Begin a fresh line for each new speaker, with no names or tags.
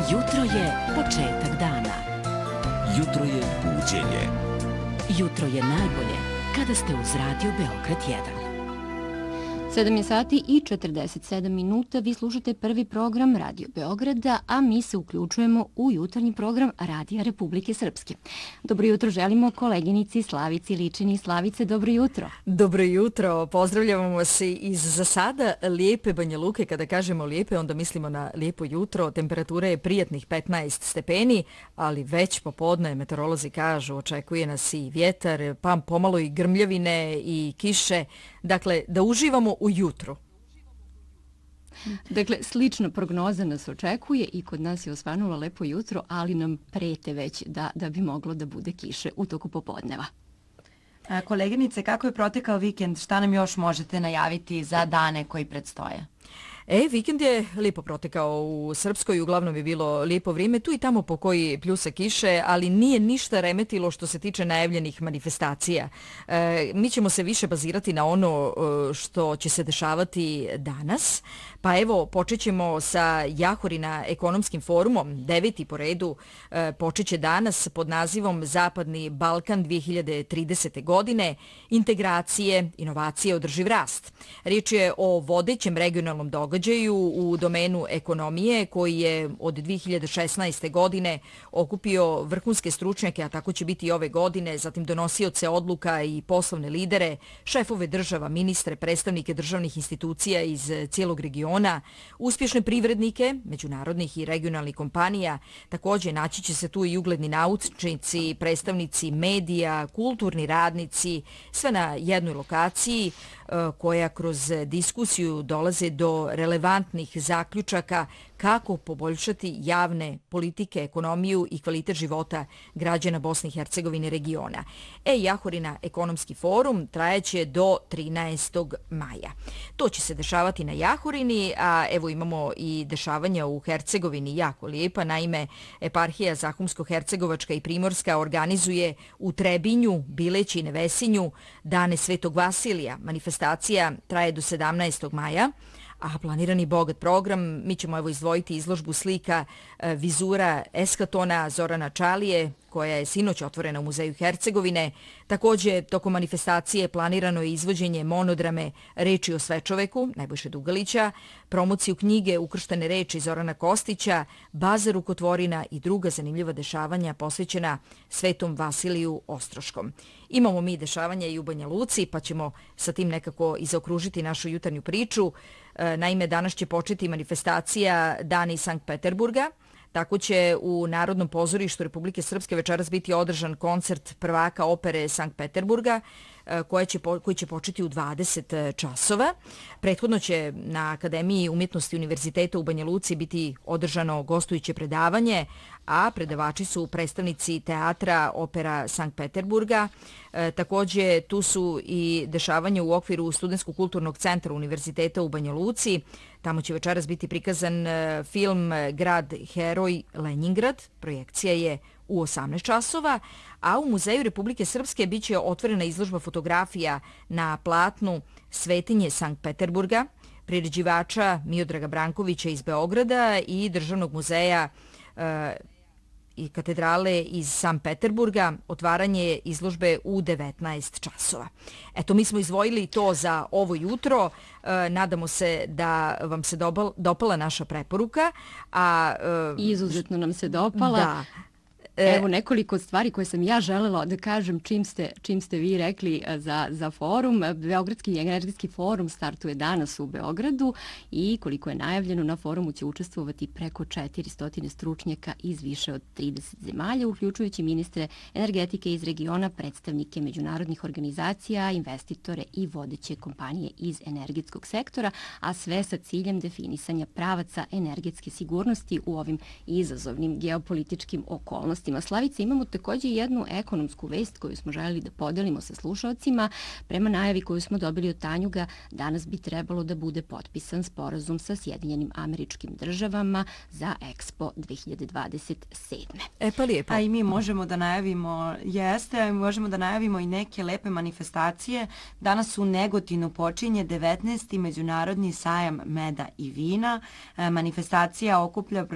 Jutro je početak dana.
Jutro je buđenje.
Jutro je najbolje kada ste uz Radio Beograd 1.
7 je sati i 47 minuta. Vi slušate prvi program Radio Beograda, a mi se uključujemo u jutarnji program Radija Republike Srpske. Dobro jutro želimo koleginici Slavici Ličini. Slavice, dobro jutro.
Dobro jutro. Pozdravljamo vas iz za sada lijepe Banja Luke. Kada kažemo lijepe, onda mislimo na lijepo jutro. Temperatura je prijatnih 15 stepeni, ali već popodne meteorolozi kažu očekuje nas i vjetar, pa pomalo i grmljavine i kiše. Dakle, da uživamo u jutru.
Dakle, slična prognoza nas očekuje i kod nas je osvanulo lepo jutro, ali nam prete već da bi moglo da bude kiše u toku popodneva.
Koleginice, kako je protekao vikend? Šta nam još možete najaviti za dane koji predstoje?
Vikend je lijepo protekao u Srpskoj, uglavnom je bilo lijepo vrijeme, tu i tamo po koji pljuse kiše, ali nije ništa remetilo što se tiče najavljenih manifestacija. Mi ćemo se više bazirati na ono što će se dešavati danas, pa evo počet ćemo sa Jahorina ekonomskim forumom, 9. po redu počet će danas pod nazivom Zapadni Balkan 2030. godine, integracije, inovacije, održiv rast. Riječ je o vodećem regionalnom događaju u domenu ekonomije koji je od 2016. godine okupio vrhunske stručnjake, a tako će biti i ove godine, zatim donosioce odluka i poslovne lidere, šefove država, ministre, predstavnike državnih institucija iz cijelog regiona, uspješne privrednike, međunarodnih i regionalnih kompanija. Također naći će se tu i ugledni naučnici, predstavnici medija, kulturni radnici, sve na jednoj lokaciji koja kroz diskusiju dolaze do relevantnih zaključaka kako poboljšati javne politike, ekonomiju i kvalitet života građana Bosne i Hercegovine regiona. Jahorina ekonomski forum trajeće do 13. maja. To će se dešavati na Jahorini, a evo imamo i dešavanja u Hercegovini jako lijepa. Naime, eparhija Zahumsko-Hercegovačka i Primorska organizuje u Trebinju, Bileći i Nevesinju Dane Svetog Vasilija. Manifestacija traje do 17. maja. A planirani bogat program, mi ćemo evo izdvojiti izložbu slika vizura Eskatona Zorana Čalije, koja je sinoć otvorena u Muzeju Hercegovine. Također, tokom manifestacije planirano je izvođenje monodrame Reči o Svečoveku, Nebojše Dugalića, promociju knjige Ukrštene reči Zorana Kostića, baza rukotvorina i druga zanimljiva dešavanja posvećena Svetom Vasiliju Ostroškom. Imamo mi dešavanja i u Banja Luci, pa ćemo sa tim nekako i zaokružiti našu jutarnju priču. Naime, danas će početi manifestacija Dani Sankt Peterburga. Tako će u Narodnom pozorištu Republike Srpske večeras biti održan koncert prvaka opere Sankt Peterburga koji će početi u 20 časova. Prethodno će na Akademiji umjetnosti Univerziteta u Banja Luci biti održano gostujuće predavanje, a predavači su predstavnici teatra opera Sankt Peterburga. Također tu su i dešavanja u okviru Studentskog kulturnog centra Univerziteta u Banja Luci. Tamo će večeras biti prikazan film Grad heroj Lenjingrad. Projekcija je u 18 časova, a u Muzeju Republike Srpske bit će otvorena izložba fotografija na platnu Svetinje Sankt Peterburga, priređivača Miodraga Brankovića iz Beograda i Državnog muzeja i katedrale iz Sankt Peterburga. Otvaranje izložbe u 19 časova. Eto, mi smo izdvojili to za ovo jutro. Nadamo se da vam se dopala naša preporuka.
Izuzetno nam se dopala.
Da.
Evo nekoliko stvari koje sam ja želela da kažem čim ste vi rekli za forum. Beogradski energetski forum startuje danas u Beogradu i koliko je najavljeno na forumu će učestvovati preko 400 stručnjaka iz više od 30 zemalja, uključujući ministre energetike iz regiona, predstavnike međunarodnih organizacija, investitore i vodeće kompanije iz energetskog sektora, a sve sa ciljem definisanja pravaca energetske sigurnosti u ovim izazovnim geopolitičkim okolnostima. Slavice, imamo također jednu ekonomsku vest koju smo željeli da podelimo sa slušalcima. Prema najavi koju smo dobili od Tanjuga, danas bi trebalo da bude potpisan sporazum sa Sjedinjenim Američkim Državama za Expo 2027.
Pa lijepo.
A i mi možemo da najavimo, možemo da najavimo i neke lepe manifestacije. Danas u Negotinu počinje 19. Međunarodni sajam meda i vina. Manifestacija okuplja